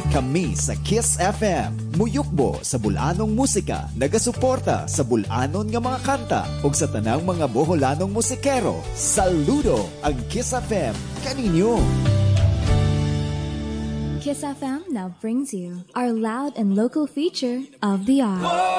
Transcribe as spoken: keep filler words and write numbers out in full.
Kami sa Kiss F M, muyukbo sa bulanong musika, nagasuporta sa bulanon nga mga kanta ug sa tanang mga boholanong musikero. Saludo ang Kiss F M kaninyo. Kiss F M now brings you our loud and local feature of the hour.